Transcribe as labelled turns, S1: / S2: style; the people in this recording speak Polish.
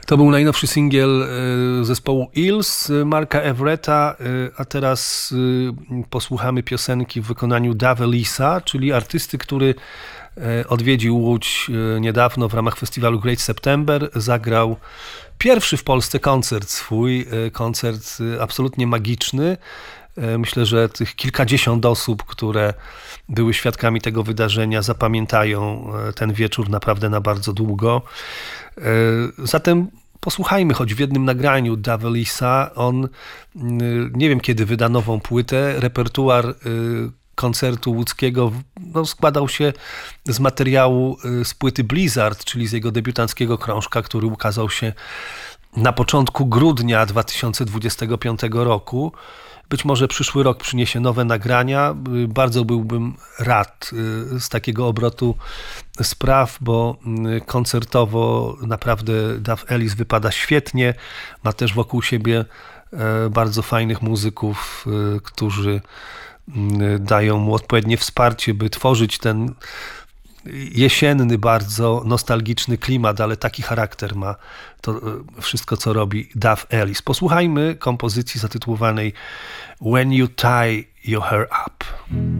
S1: To był najnowszy singiel zespołu Eels, Marka Everetta, a teraz posłuchamy piosenki w wykonaniu Dave Ellisa, czyli artysty, który odwiedził Łódź niedawno w ramach festiwalu Great September. Zagrał pierwszy w Polsce koncert swój, koncert absolutnie magiczny. Myślę, że tych kilkadziesiąt osób, które były świadkami tego wydarzenia, zapamiętają ten wieczór naprawdę na bardzo długo. Zatem posłuchajmy choć w jednym nagraniu Dave Ellisa. On, nie wiem kiedy wyda nową płytę, repertuar koncertu łódzkiego składał się z materiału z płyty Blizzard, czyli z jego debiutanckiego krążka, który ukazał się na początku grudnia 2025 roku. Być może przyszły rok przyniesie nowe nagrania. Bardzo byłbym rad z takiego obrotu spraw, bo koncertowo naprawdę Dave Ellis wypada świetnie. Ma też wokół siebie bardzo fajnych muzyków, którzy dają mu odpowiednie wsparcie, by tworzyć ten jesienny, bardzo nostalgiczny klimat, ale taki charakter ma to wszystko, co robi Dave Ellis. Posłuchajmy kompozycji zatytułowanej When You Tie Your Hair Up.